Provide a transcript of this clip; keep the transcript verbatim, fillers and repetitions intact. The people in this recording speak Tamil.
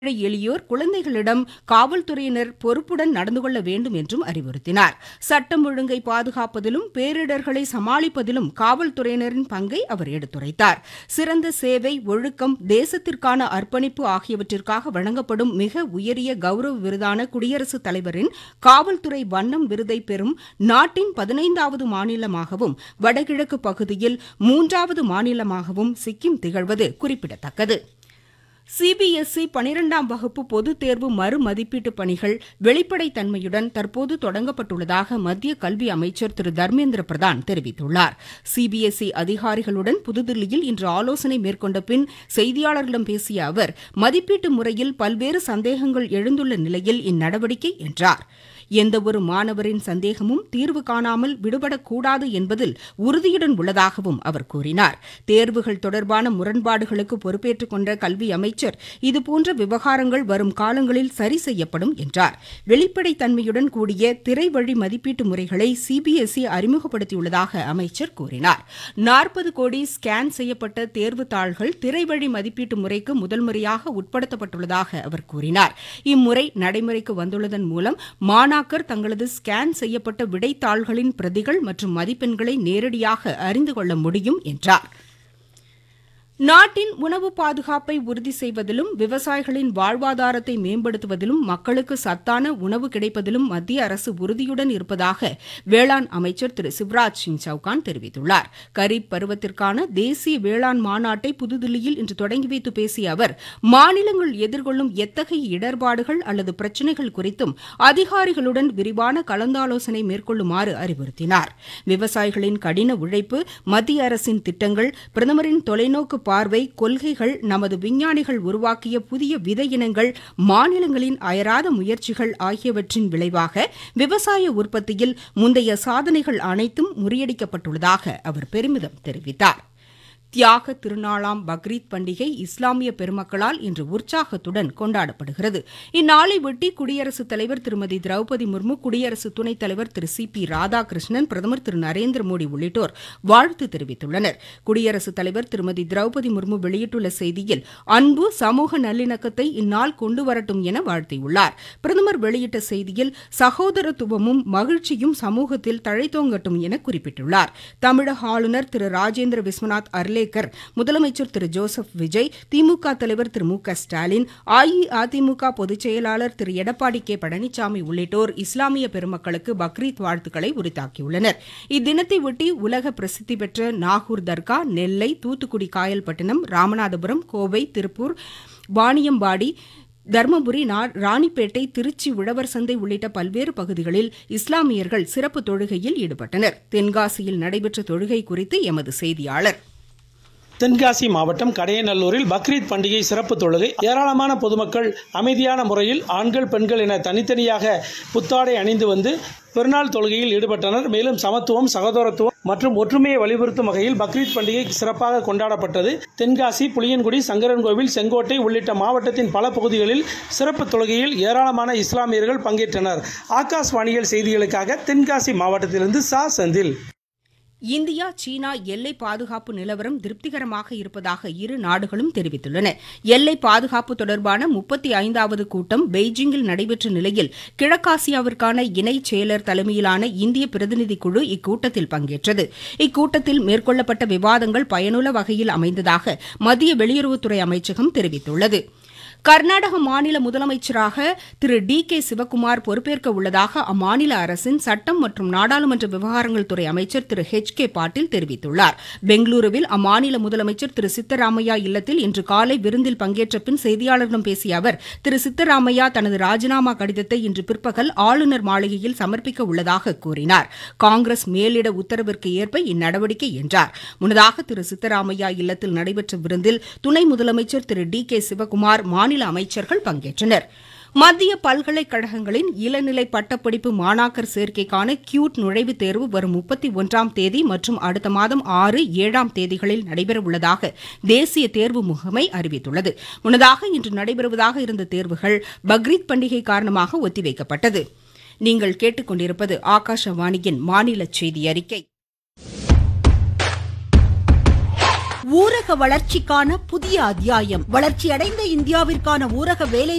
ஏழை எளியோர் குழந்தைகளிடம் காவல்துறையினர் பொறுப்புடன் நடந்து கொள்ள வேண்டும் என்றும் அறிவுறுத்தினார். சட்டம் ஒழுங்கை பாதுகாப்பதிலும் பேரிடர்களை சமாளிப்பதிலும் காவல்துறையினரின் பங்கை அவர் எடுத்துரைத்தார். சிறந்த சேவை, ஒழுக்கம், தேசத்திற்கான அர்ப்பணிப்பு ஆகியவற்றிற்காக வழங்கப்படும் மிக உயரிய கௌரவ விருதான குடியரசுத் தலைவரின் காவல்துறை வண்ணம் விருதை பெறும் நாட்டின் பதினைந்தாவது மாநிலமாகவும் வடகிழக்கு பகுதியில் மூன்றாவது மாநிலமாகவும் சிக்கிம் திகழ்வது குறிப்பிடத்தக்கது. சிபிஎஸ்இ பனிரெண்டாம் வகுப்பு பொதுத் தேர்வு மறுமதிப்பீட்டு பணிகள் வெளிப்படைத்தன்மையுடன் தற்போது தொடங்கப்பட்டுள்ளதாக மத்திய கல்வி அமைச்சர் திரு தர்மேந்திர பிரதான் தெரிவித்துள்ளார். சிபிஎஸ்இ அதிகாரிகளுடன் புதுதில்லியில் இன்று ஆலோசனை மேற்கொண்ட பின் செய்தியாளர்களிடம் பேசிய அவர், மதிப்பீட்டு முறையில் பல்வேறு சந்தேகங்கள் எழுந்துள்ள நிலையில் இந்நடவடிக்கை என்றார். எந்தவொரு மாணவரின் சந்தேகமும் தீர்வு காணாமல் விடுபடக்கூடாது என்பதில் உறுதியுடன் உள்ளதாகவும் அவர் கூறினார். தேர்வுகள் தொடர்பான முரண்பாடுகளுக்கு பொறுப்பேற்றுக் கொண்ட கல்வி அமைச்சர், இதுபோன்ற விவகாரங்கள் வரும் காலங்களில் சரி செய்யப்படும் என்றார். வெளிப்படைத்தன்மையுடன் கூடிய திரைவழி மதிப்பீட்டு முறைகளை சிபிஎஸ்இ அறிமுகப்படுத்தியுள்ளதாக அமைச்சர் கூறினார். நாற்பது கோடி ஸ்கேன் செய்யப்பட்ட தேர்வு தாள்கள் திரைவழி மதிப்பீட்டு முறைக்கு முதல் முறையாக உட்படுத்தப்பட்டுள்ளதாக அவர் கூறினார். இம்முறை நடைமுறைக்கு வந்துள்ளதன் மூலம் மாணாக்கர் தங்களது ஸ்கேன் செய்யப்பட்ட விடைத்தாள்களின் பிரதிகள் மற்றும் மதிப்பெண்களை நேரடியாக அறிந்து கொள்ள முடியும் என்றார். நாட்டின் உணவு பாதுகாப்பை உறுதி செய்வதிலும் விவசாயிகளின் வாழ்வாதாரத்தை மேம்படுத்துவதிலும் மக்களுக்கு சத்தான உணவு கிடைப்பதிலும் மத்திய அரசு உறுதியுடன் இருப்பதாக வேளாண் அமைச்சர் திரு சிவராஜ் சிங் சௌகான் தெரிவித்துள்ளார். கரீப் பருவத்திற்கான தேசிய வேளாண் மாநாட்டை புதுதில்லியில் இன்று தொடங்கி வைத்து பேசிய அவர், மாநிலங்கள் எதிர்கொள்ளும் எத்தகைய இடர்பாடுகள் அல்லது பிரச்சினைகள் குறித்தும் அதிகாரிகளுடன் விரிவான கலந்தாலோசனை மேற்கொள்ளுமாறு அறிவுறுத்தினார். விவசாயிகளின் கடின உழைப்பு, மத்திய அரசின் திட்டங்கள், பிரதமரின் தொலைநோக்கு பார்வை, கொள்கைகள், நமது விஞ்ஞானிகள் உருவாக்கிய புதிய விதை இனங்கள், மாநிலங்களின் அயராத முயற்சிகள் ஆகியவற்றின் விளைவாக விவசாய உற்பத்தியில் முந்தைய சாதனைகள் அனைத்தும் முறியடிக்கப்பட்டுள்ளதாக அவர் பெருமிதம் தெரிவித்தார். தியாக திருநாளாம் பக்ரீத் பண்டிகை இஸ்லாமிய பெருமக்களால் இன்று உற்சாகத்துடன் கொண்டாடப்படுகிறது. இந்நாளையொட்டி குடியரசுத் தலைவர் திருமதி திரௌபதி முர்மு, குடியரசு துணைத் தலைவர் திரு சி பி ராதாகிருஷ்ணன், பிரதமர் திரு நரேந்திர மோடி உள்ளிட்டோர் வாழ்த்து தெரிவித்துள்ளனர். குடியரசுத் தலைவர் திருமதி திரௌபதி முர்மு வெளியிட்டுள்ள செய்தியில், அன்பு, சமூக நல்லிணக்கத்தை இந்நாள் கொண்டு வரட்டும் என வாழ்த்தியுள்ளார். பிரதமர் வெளியிட்ட செய்தியில், சகோதரத்துவமும் மகிழ்ச்சியும் சமூகத்தில் தழைத்தோங்கட்டும் என குறிப்பிட்டுள்ளார். தமிழக ஆளுநர் திரு ராஜேந்திர விஸ்வநாத் அர்லே, முதலமைச்சர் திரு ஜோசப் விஜய், திமுக தலைவர் திரு மு க ஸ்டாலின், அஇஅதிமுக பொதுச் செயலாளர் திரு எடப்பாடி கே பழனிசாமி உள்ளிட்டோர் இஸ்லாமிய பெருமக்களுக்கு பக்ரீத் வாழ்த்துக்களை உரித்தாக்கியுள்ளனர். இத்தினத்தையொட்டி உலக பிரசித்தி பெற்ற நாகூர் தர்கா, நெல்லை, தூத்துக்குடி காயல்பட்டினம், ராமநாதபுரம், கோவை, திருப்பூர், வாணியம்பாடி, தருமபுரி, ராணிப்பேட்டை, திருச்சி, உழவர் சந்தை உள்ளிட்ட பல்வேறு பகுதிகளில் இஸ்லாமியர்கள் சிறப்பு தொழுகையில் ஈடுபட்டனர். தென்காசியில் நடைபெற்ற தொழுகை குறித்து எமது செய்தியாளர். தென்காசி மாவட்டம் கடையநல்லூரில் பக்ரீத் பண்டிகை சிறப்பு தொழுகை. ஏராளமான பொதுமக்கள் அமைதியான முறையில் ஆண்கள், பெண்கள் என தனித்தனியாக புத்தாடை அணிந்து வந்து பெருநாள் தொழுகையில் ஈடுபட்டனர். மேலும் சமத்துவம், சகோதரத்துவம் மற்றும் ஒற்றுமையை வலியுறுத்தும் வகையில் பக்ரீத் பண்டிகை சிறப்பாக கொண்டாடப்பட்டது. தென்காசி, புளியன்குடி, சங்கரன்கோவில், செங்கோட்டை உள்ளிட்ட மாவட்டத்தின் பல பகுதிகளில் சிறப்பு தொழுகையில் ஏராளமான இஸ்லாமியர்கள் பங்கேற்றனர். ஆகாஷ்வாணியில் செய்திகளுக்காக தென்காசி மாவட்டத்திலிருந்து சா செந்தில். இந்தியா சீனா எல்லை பாதுகாப்பு நிலவரம் திருப்திகரமாக இருப்பதாக இரு நாடுகளும் தெரிவித்துள்ளன. எல்லை பாதுகாப்பு தொடர்பான முப்பத்தி ஐந்தாவது கூட்டம் பெய்ஜிங்கில் நடைபெற்ற நிலையில் கிழக்காசியாவிற்கான இணைச் செயலர் தலைமையிலான இந்திய பிரதிநிதி குழு இக்கூட்டத்தில் பங்கேற்றது. இக்கூட்டத்தில் மேற்கொள்ளப்பட்ட விவாதங்கள் பயனுள்ள வகையில் அமைந்ததாக மத்திய வெளியுறவுத்துறை அமைச்சகம் தெரிவித்துள்ளது. கர்நாடக மாநில முதலமைச்சராக திரு டி கே சிவக்குமார் பொறுப்பேற்க உள்ளதாக அம்மாநில அரசின் சட்டம் மற்றும் நாடாளுமன்ற விவகாரங்கள் துறை அமைச்சர் திரு ஹெச் கே பாட்டீல் தெரிவித்துள்ளார். பெங்களூருவில் அம்மாநில முதலமைச்சர் திரு சித்தராமையா இல்லத்தில் இன்று காலை விருந்தில் பங்கேற்ற பின் செய்தியாளர்களிடம் பேசிய அவர், திரு சித்தராமையா தனது ராஜினாமா கடிதத்தை இன்று பிற்பகல் ஆளுநர் மாளிகையில் சமர்ப்பிக்க உள்ளதாக கூறினார். காங்கிரஸ் மேலிட உத்தரவிற்கு ஏற்ப இந்நடவடிக்கை என்றார். முன்னதாக திரு சித்தராமையா இல்லத்தில் நடைபெற்ற விருந்தில் துணை முதலமைச்சர் திரு டி கே சிவக்குமார், மாநில அமைச்சர்கள் பங்கேற்றனர். மத்திய பல்கலைக்கழகங்களின் இளநிலை பட்டப்படிப்பு மாணாக்கர் சேர்க்கைக்கான கியூட் நுழைவுத் தேர்வு வரும் முப்பத்தி ஒன்றாம் தேதி மற்றும் அடுத்த மாதம் ஆறு, ஏழாம் தேதிகளில் நடைபெறவுள்ளதாக தேசிய தேர்வு முகமை அறிவித்துள்ளது. முன்னதாக இன்று நடைபெறுவதாக இருந்த தேர்வுகள் பக்ரீத் பண்டிகை காரணமாக ஒத்திவைக்கப்பட்டது. நீங்கள் கேட்டுக் கொண்டிருப்பது ஆகாஷவாணியின் மாநில செய்தி அறிக்கை. ஊரக வளர்ச்சிக்கான புதிய அத்தியாயம். வளர்ச்சியடைந்த இந்தியாவிற்கான ஊரக வேலை